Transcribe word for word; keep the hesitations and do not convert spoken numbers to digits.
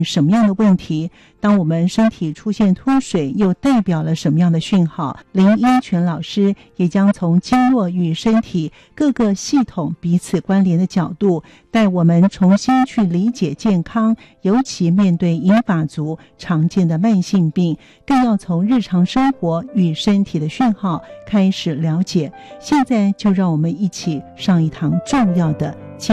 什么样的问题？当我们身体出现脱水，又代表了什么样的讯号？林英权老师也将从经络与身体各个系统彼此关联的角度，带我们重新去理解健康，尤其面对银发族常见的慢性病，更要从日常生活与身体的讯号开始了解。现在就让我们一起上一堂重要的